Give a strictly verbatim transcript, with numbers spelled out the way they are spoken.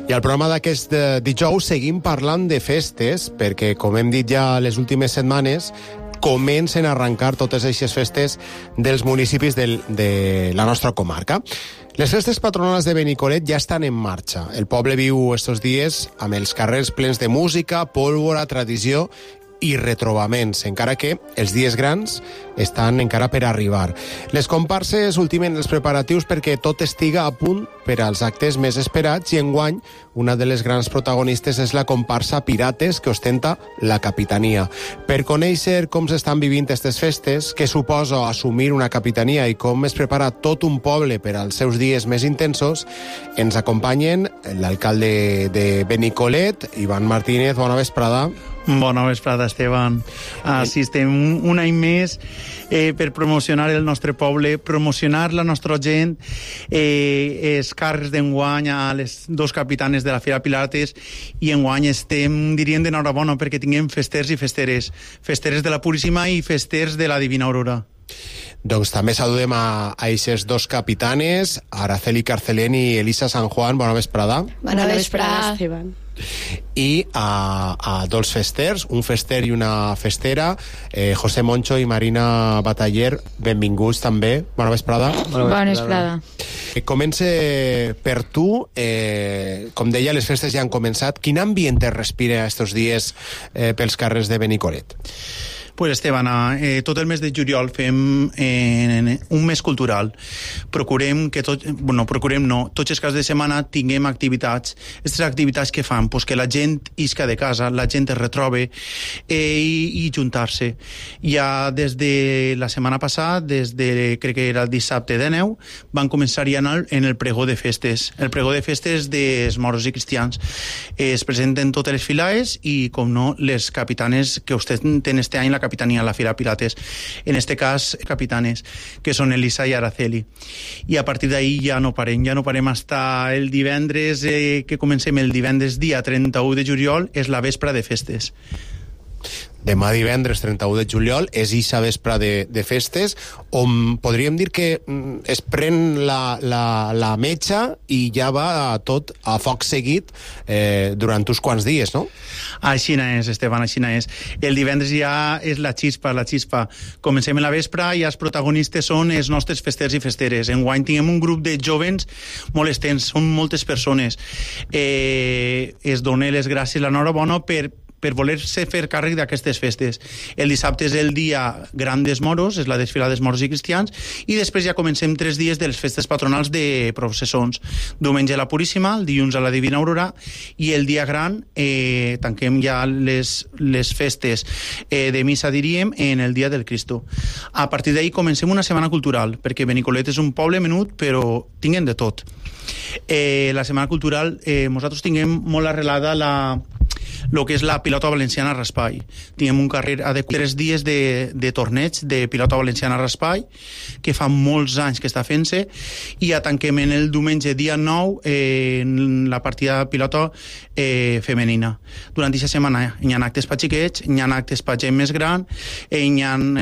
I al programa d'aquest dijous seguim parlant de festes, perquè, com hem dit ja les últimes setmanes, comencen a arrencar totes aquestes festes dels municipis del, de la nostra comarca. Les festes patronals de Benicolet ja estan en marxa. El poble viu estos dies amb els carrers plens de música, pólvora, tradició i retrobaments, encara que els dies grans estan encara per arribar. Les comparses ultimen els preparatius perquè tot estiga a punt per als actes més esperats i enguany una de les grans protagonistes és la comparsa Pirates que ostenta la capitania. Per conèixer com s'estan vivint aquestes festes, què suposa assumir una capitania i com es prepara tot un poble per als seus dies més intensos, ens acompanyen l'alcalde de Benicolet, Ivan Martínez. Bona vesprada. Bona vesprada, Esteban. Així estem un, un any més eh, per promocionar el nostre poble, promocionar la nostra gent, eh, els càrrecs d'enguany a les dos capitanes de la Fira Pilates, i enguany estem, diríem, d'enhorabona perquè tinguem festers i festeres, festeres de la Puríssima i festers de la Divina Aurora. Doncs també saludem a aquestes dos capitanes, Araceli Carcelén i Elisa San Juan. Bona vesprada. Bona vesprada, Esteban. I a, a dos festers, un fester i una festera, eh, José Moncho i Marina Bataller, benvinguts també. Bona vesprada. Bona vesprada. Bona vesprada. Eh, Comence per tu. Eh, com deia, les festes ja han començat. Quin ambient es respira estos dies eh, pels carrers de Benicolet? Pues Esteban, eh, tot el mes de juliol fem eh, un mes cultural. Procurem que tot, bueno, procurem no, tots els caps de setmana tinguem activitats. Aquestes activitats que fan? Pues que la gent isca de casa, la gent es retrobe eh, i, i juntar-se. Ja des de la setmana passada, des de, crec que era el dissabte de neu, van començar ja en el, en el pregó de festes. El pregó de festes dels moros i cristians. Eh, es presenten totes les filaes i, com no, les capitanes que vostè té este any la capitania a la Fira Pilates, en este cas capitanes, que són Elisa i Araceli. I a partir d'ahí ja no parem, ja no parem hasta el divendres, eh, que comencem el divendres dia trenta-u de juliol, és la vespra de festes. Demà divendres trenta-u de juliol és eixa vespra de, de festes, on podríem dir que mm, es pren la, la, la metxa i ja va tot a foc seguit eh, durant uns quants dies, no? Així és, Esteban, així és. El divendres ja és la xispa, la xispa. Comencem a la vespre i els protagonistes són els nostres festers i festeres. Enguany tinguem un grup de jovens molt extens, són moltes persones. Eh, es dona les gràcies, l'enhorabona per per voler-se fer càrrec d'aquestes festes. El dissabte és el dia gran dels moros, és la desfilada dels moros i cristians, i després ja comencem tres dies de les festes patronals de processons. Diumenge a la Puríssima, el dilluns a la Divina Aurora, i el dia gran eh, tanquem ja les, les festes eh, de missa, diríem, en el dia del Cristo. A partir d'ahí comencem una setmana cultural, perquè Benicolet és un poble menut, però tinguen de tot. Eh, la setmana cultural, eh, nosaltres tinguem molt arrelada la el que és la pilota valenciana a Raspai. Tinguem un carrer de tres dies de, de torneig de pilota valenciana a Raspai, que fa molts anys que està fent-se, i ja tanquem en el diumenge dia nou eh, en la partida de pilota eh, femenina. Durant aquesta setmana hi ha actes per xiquets, hi ha actes per gent més gran, eh, hi ha